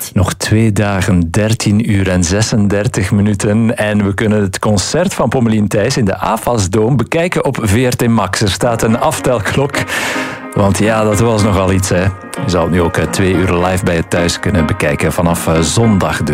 echt. Nog 2 dagen, 13 uur en 36 minuten. En we kunnen het concert van Pommelien Thijs in de AFAS-doom bekijken op VRT Max. Er staat een aftelklok. Want ja, dat was nogal iets, hè. Je zal het nu ook 2 uur live bij je thuis kunnen bekijken. Vanaf zondag dus.